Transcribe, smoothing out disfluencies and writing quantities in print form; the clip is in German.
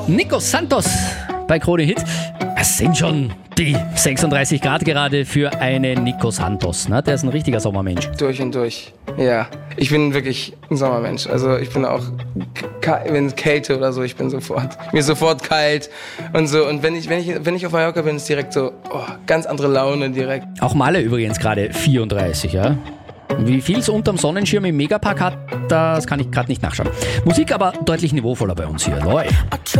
Nico Santos bei Krone Hit. Es sind schon die 36 Grad gerade für einen Nico Santos. Ne? Der ist ein richtiger Sommermensch. Durch und durch, ja. Ich bin wirklich ein Sommermensch. Also ich bin auch, wenn es Kälte oder so, mir ist sofort kalt und so. Und wenn ich auf Mallorca bin, ist direkt so, ganz andere Laune direkt. Auch Malle übrigens gerade 34, ja. Wie viel es unterm Sonnenschirm im Megapark hat, das kann ich gerade nicht nachschauen. Musik aber deutlich niveauvoller bei uns hier. Läuft.